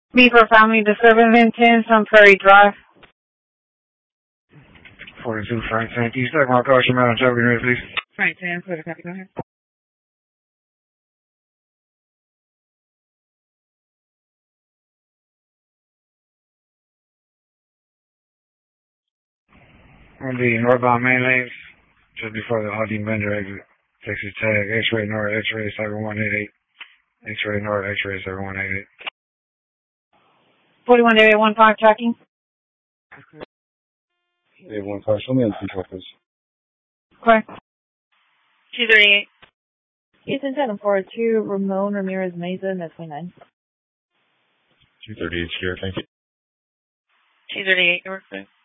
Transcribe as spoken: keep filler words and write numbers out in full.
B for family disturbance intent on Prairie Drive. forty-two Frank ten. Can you stack my caution out on top of your please? Frank ten, for the copy, go ahead. On the northbound main lanes, just before the Audi Bender exit. Texas tag, X-ray north, X-ray seven one eight eight. X-ray north, X-ray seven one eight eight. forty-one eight one five tracking. eight one five, show me on control, please. Correct. two thirty-eight. Houston seven four two, Ramon Ramirez Meza, net twenty-nine. two thirty-eight here, thank you. two thirty-eight, you're correct.